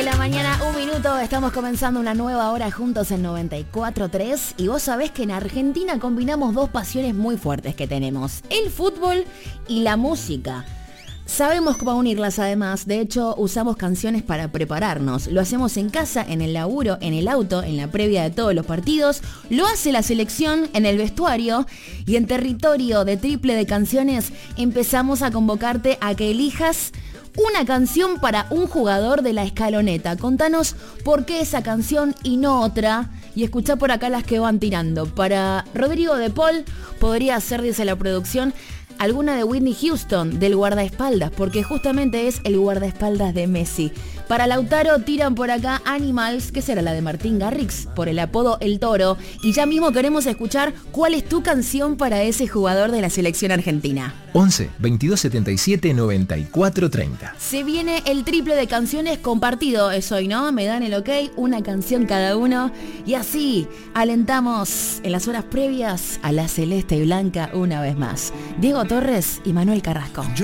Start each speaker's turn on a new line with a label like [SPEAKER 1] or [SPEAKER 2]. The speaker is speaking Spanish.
[SPEAKER 1] de la mañana, 1 minuto, estamos comenzando una nueva hora juntos en 94.3 y vos sabés que en Argentina combinamos dos pasiones muy fuertes que tenemos, el fútbol y la música. Sabemos cómo unirlas además, de hecho usamos canciones para prepararnos, lo hacemos en casa, en el laburo, en el auto, en la previa de todos los partidos, lo hace la selección en el vestuario y en territorio de triple de canciones empezamos a convocarte a que elijas una canción para un jugador de la escaloneta. Contanos por qué esa canción y no otra. Y escuchá por acá las que van tirando. Para Rodrigo de Paul podría ser, dice la producción, alguna de Whitney Houston, del guardaespaldas, porque justamente es el guardaespaldas de Messi. Para Lautaro tiran por acá Animals, que será la de Martín Garrix, por el apodo El Toro. Y ya mismo queremos escuchar cuál es tu canción para ese jugador de la selección argentina.
[SPEAKER 2] 11 22 77 94 30.
[SPEAKER 1] Se viene el triple de canciones compartido, es hoy, ¿no? Me dan el ok, una canción cada uno. Y así alentamos en las horas previas a la celeste y blanca una vez más. Diego Torres y Manuel Carrasco.